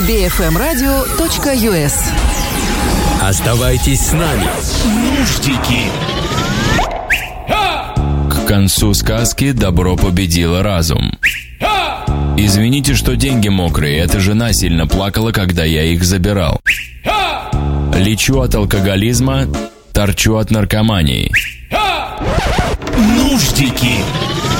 bfmradio.us. Оставайтесь с нами. Нуждики. К концу сказки добро победило разум. Извините, что деньги мокрые, эта жена сильно плакала, когда я их забирал. Лечу от алкоголизма, торчу от наркомании. Нуждики.